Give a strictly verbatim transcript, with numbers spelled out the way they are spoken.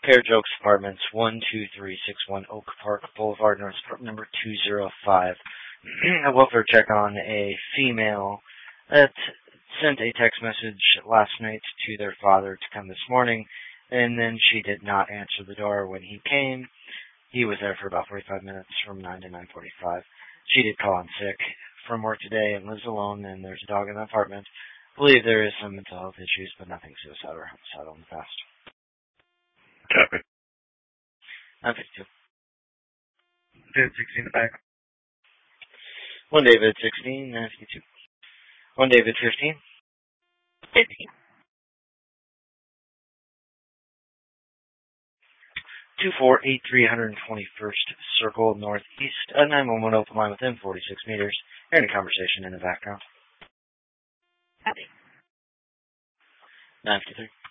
Pair Jokes Apartments, one two three six one Oak Park Boulevard, North, apartment number two oh five. A welfare check on a female that sent a text message last night to their father to come this morning, and then she did not answer the door when he came. He was there for about forty-five minutes, from nine to nine forty-five. She did call in sick from work today and lives alone, and there's a dog in the apartment. I believe there is some mental health issues, but nothing suicidal or homicidal in the past. Copy. nine fifty-two. David sixteen back. One David sixteen, nine fifty-two. One David fifteen. fifteen. two four eight three one twenty-first Circle Northeast, a nine one one open line within forty-six meters. Hearing a conversation in the background. Copy. nine fifty-three.